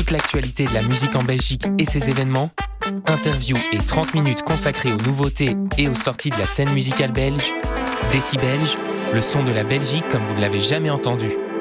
toute l'actualité de la musique en Belgique et ses événements, interviews et 30 minutes consacrées aux nouveautés et aux sorties de la scène musicale belge. Décibelge, le son de la Belgique comme vous ne l'avez jamais entendu.